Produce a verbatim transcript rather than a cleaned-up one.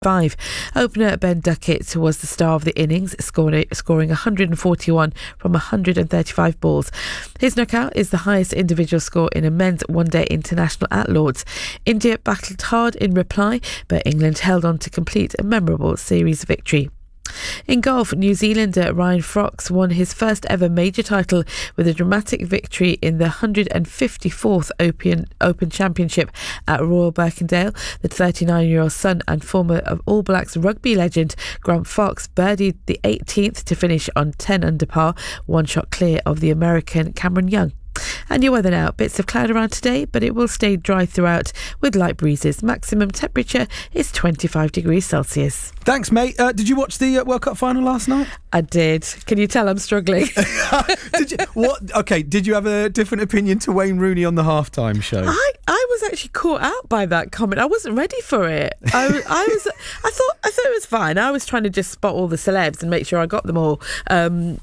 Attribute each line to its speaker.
Speaker 1: Five. Opener Ben Duckett was the star of the innings, scoring, scoring one hundred forty-one from one hundred thirty-five balls. His knockout is the highest individual score in a men's one-day international at Lords. India battled hard in reply, but England held on to complete a memorable series victory. In golf, New Zealander Ryan Fox won his first ever major title with a dramatic victory in the one hundred fifty-fourth Open, Open Championship at Royal Birkendale. The thirty-nine-year-old son and former of All Blacks rugby legend Grant Fox birdied the eighteenth to finish on ten under par, one shot clear of the American Cameron Young. And your weather now. Bits of cloud around today, but it will stay dry throughout with light breezes. Maximum temperature is twenty-five degrees Celsius.
Speaker 2: Thanks, mate. Uh, did you watch the uh, World Cup final last night?
Speaker 1: I did. Can you tell I'm struggling?
Speaker 2: Did you? What? Okay. Did you have a different opinion to Wayne Rooney on the halftime show?
Speaker 1: I, I was actually caught out by that comment. I wasn't ready for it. I, I was. I thought. I thought it was fine. I was trying to just spot all the celebs and make sure I got them all. Um,